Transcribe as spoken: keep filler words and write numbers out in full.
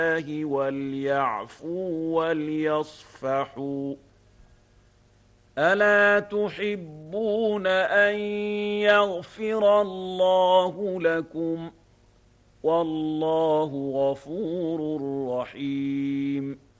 وليعفوا وليصفحوا ألا تحبون أن يغفر الله لكم والله غفور رحيم